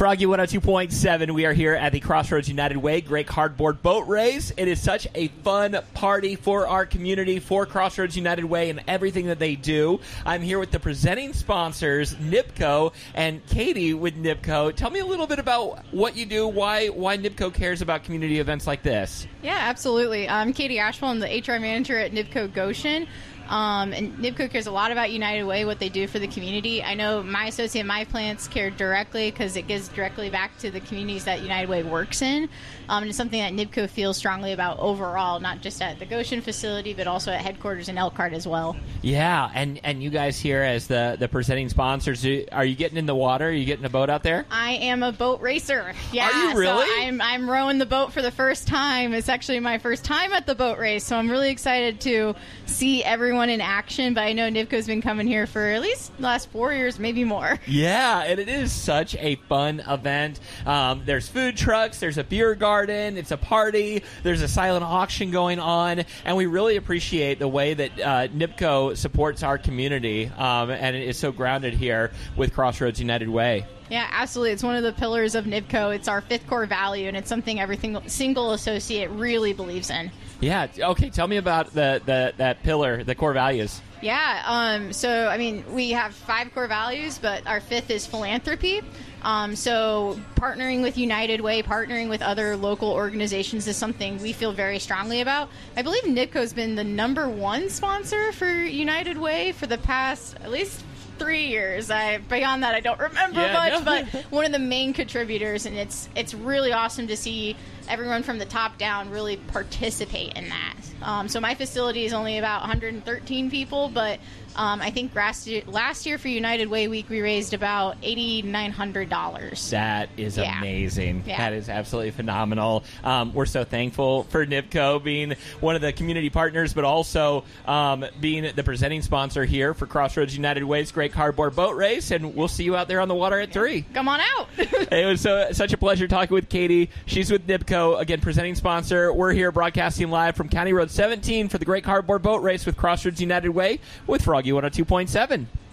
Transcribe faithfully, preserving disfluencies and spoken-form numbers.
Froggy one oh two point seven. We are here at the Crossroads United Way Great Cardboard Boat Race. It is such a fun party for our community, for Crossroads United Way and everything that they do. I'm here with the presenting sponsors, NIPCO, and Katie with NIPCO. Tell me a little bit about what you do, why why NIPCO cares about community events like this. Yeah, absolutely. I'm Katie Ashwell. I'm the H R manager at NIPCO Goshen. Um, and NIPCO cares a lot about United Way, what they do for the community. I know my associate and my plants care directly because it gives directly back to the communities that United Way works in. Um, and it's something that NIPCO feels strongly about overall, not just at the Goshen facility, but also at headquarters in Elkhart as well. Yeah, and, and you guys here as the, the presenting sponsors, are you getting in the water? Are you getting a boat out there? I am a boat racer. Yeah, are you really? So I'm, I'm rowing the boat for the first time. It's actually my first time at the boat race, so I'm really excited to see everyone in action, but I know NIPCO's been coming here for at least the last four years, maybe more. Yeah, and it is such a fun event. Um, there's food trucks, there's a beer garden, it's a party, there's a silent auction going on, and we really appreciate the way that uh, NIPCO supports our community, um, and it is so grounded here with Crossroads United Way. Yeah, absolutely. It's one of the pillars of NIPCO. It's our fifth core value, and it's something every single associate really believes in. Yeah. Okay. Tell me about the, the that pillar, the core values. Yeah. Um, so, I mean, we have five core values, but our fifth is philanthropy. Um, so partnering with United Way, partnering with other local organizations is something we feel very strongly about. I believe NIPCO has been the number one sponsor for United Way for the past at least three years. I beyond that I don't remember yeah, much, no. but one of the main contributors, and it's it's really awesome to see everyone from the top down really participate in that. Um, so my facility is only about one hundred thirteen people, but um, I think last year, last year for United Way Week we raised about eight thousand nine hundred dollars. That is yeah. amazing. Yeah. That is absolutely phenomenal. Um, we're so thankful for NIPCO being one of the community partners, but also um, being the presenting sponsor here for Crossroads United Way's Great Cardboard Boat Race, and we'll see you out there on the water at three. Come on out. It was so, such a pleasure talking with Katie. She's with NIPCO, again, presenting sponsor. We're here broadcasting live from County Road seventeen for the Great Cardboard Boat Race with Crossroads United Way with Froggy one oh two point seven.